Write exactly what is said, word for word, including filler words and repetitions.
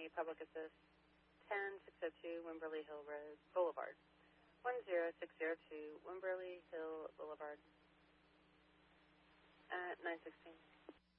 A Public Assist ten six oh two Wimberley Hill Road Boulevard. one zero six zero two Wimberley Hill Boulevard at nine sixteen.